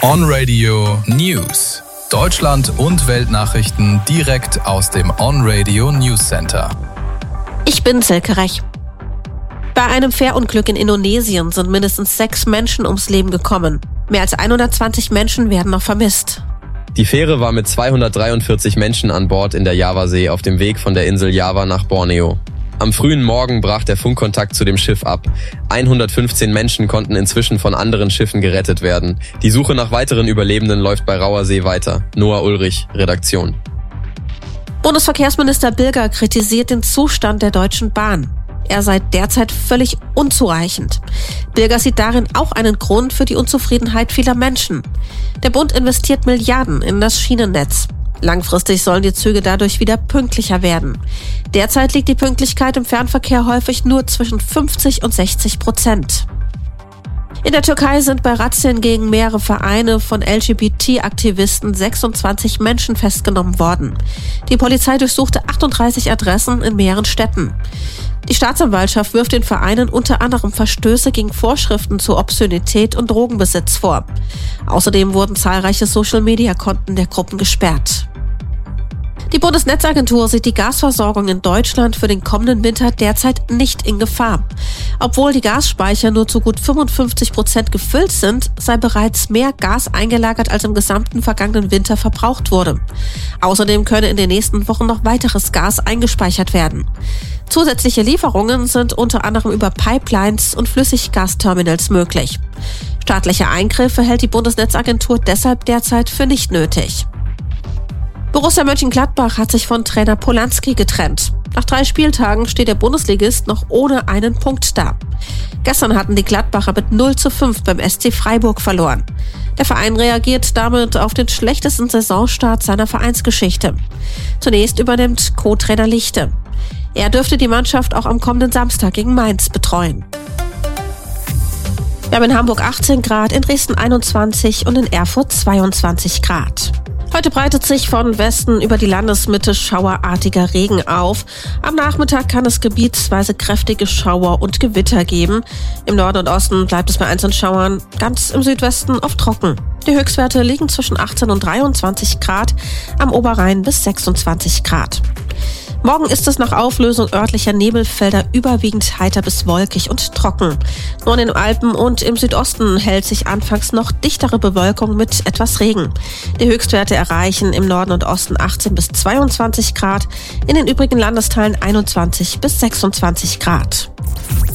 On-Radio News. Deutschland und Weltnachrichten direkt aus dem On-Radio News Center. Ich bin Silke Rech. Bei einem Fährunglück in Indonesien sind mindestens 6 Menschen ums Leben gekommen. Mehr als 120 Menschen werden noch vermisst. Die Fähre war mit 243 Menschen an Bord in der Javasee auf dem Weg von der Insel Java nach Borneo. Am frühen Morgen brach der Funkkontakt zu dem Schiff ab. 115 Menschen konnten inzwischen von anderen Schiffen gerettet werden. Die Suche nach weiteren Überlebenden läuft bei rauer See weiter. Noah Ulrich, Redaktion. Bundesverkehrsminister Bilger kritisiert den Zustand der Deutschen Bahn. Er sei derzeit völlig unzureichend. Bilger sieht darin auch einen Grund für die Unzufriedenheit vieler Menschen. Der Bund investiert Milliarden in das Schienennetz. Langfristig sollen die Züge dadurch wieder pünktlicher werden. Derzeit liegt die Pünktlichkeit im Fernverkehr häufig nur zwischen 50% und 60%. In der Türkei sind bei Razzien gegen mehrere Vereine von LGBT-Aktivisten 26 Menschen festgenommen worden. Die Polizei durchsuchte 38 Adressen in mehreren Städten. Die Staatsanwaltschaft wirft den Vereinen unter anderem Verstöße gegen Vorschriften zur Obszönität und Drogenbesitz vor. Außerdem wurden zahlreiche Social-Media-Konten der Gruppen gesperrt. Die Bundesnetzagentur sieht die Gasversorgung in Deutschland für den kommenden Winter derzeit nicht in Gefahr. Obwohl die Gasspeicher nur zu gut 55% gefüllt sind, sei bereits mehr Gas eingelagert, als im gesamten vergangenen Winter verbraucht wurde. Außerdem könne in den nächsten Wochen noch weiteres Gas eingespeichert werden. Zusätzliche Lieferungen sind unter anderem über Pipelines und Flüssiggasterminals möglich. Staatliche Eingriffe hält die Bundesnetzagentur deshalb derzeit für nicht nötig. Borussia Mönchengladbach hat sich von Trainer Polanski getrennt. Nach 3 Spieltagen steht der Bundesligist noch ohne einen Punkt da. Gestern hatten die Gladbacher mit 0:5 beim SC Freiburg verloren. Der Verein reagiert damit auf den schlechtesten Saisonstart seiner Vereinsgeschichte. Zunächst übernimmt Co-Trainer Lichte. Er dürfte die Mannschaft auch am kommenden Samstag gegen Mainz betreuen. Wir haben in Hamburg 18 Grad, in Dresden 21 und in Erfurt 22 Grad. Heute breitet sich von Westen über die Landesmitte schauerartiger Regen auf. Am Nachmittag kann es gebietsweise kräftige Schauer und Gewitter geben. Im Norden und Osten bleibt es bei einzelnen Schauern, ganz im Südwesten oft trocken. Die Höchstwerte liegen zwischen 18 und 23 Grad, am Oberrhein bis 26 Grad. Morgen ist es nach Auflösung örtlicher Nebelfelder überwiegend heiter bis wolkig und trocken. Nur in den Alpen und im Südosten hält sich anfangs noch dichtere Bewölkung mit etwas Regen. Die Höchstwerte erreichen im Norden und Osten 18 bis 22 Grad, in den übrigen Landesteilen 21 bis 26 Grad.